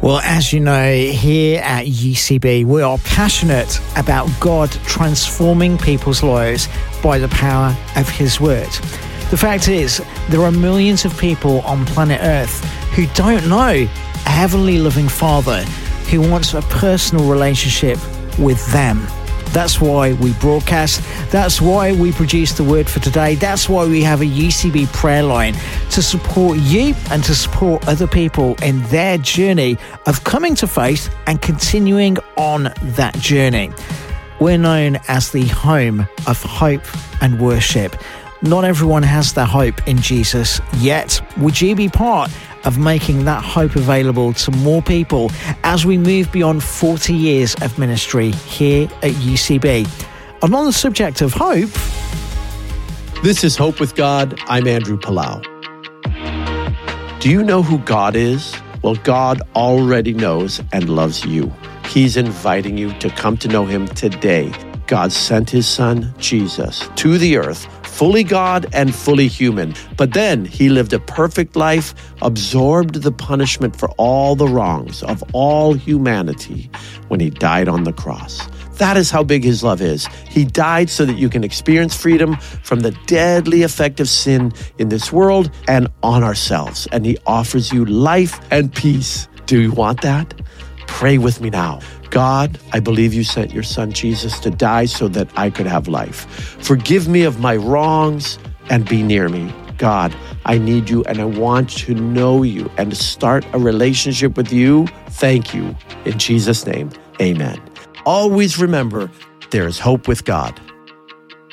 Well, as you know, here at UCB, we are passionate about God transforming people's lives by the power of His Word. The fact is, there are millions of people on planet Earth who don't know a heavenly living Father who wants a personal relationship with them. That's why we broadcast. That's why we produce the Word for Today. That's why we have a UCB prayer line to support you and to support other people in their journey of coming to faith and continuing on that journey. We're known as the home of hope and worship. Not everyone has their hope in Jesus yet. Would you be part of making that hope available to more people as we move beyond 40 years of ministry here at UCB? And on the subject of hope... This is Hope with God. I'm Andrew Palau. Do you know who God is? Well, God already knows and loves you. He's inviting you to come to know Him today. God sent His Son, Jesus, to the earth, fully God and fully human. But then He lived a perfect life, absorbed the punishment for all the wrongs of all humanity when He died on the cross. That is how big His love is. He died so that you can experience freedom from the deadly effect of sin in this world and on ourselves. And He offers you life and peace. Do you want that? Pray with me now. God, I believe You sent Your Son Jesus to die so that I could have life. Forgive me of my wrongs and be near me. God, I need You and I want to know You and to start a relationship with You. Thank You. In Jesus' name, amen. Always remember, there is hope with God.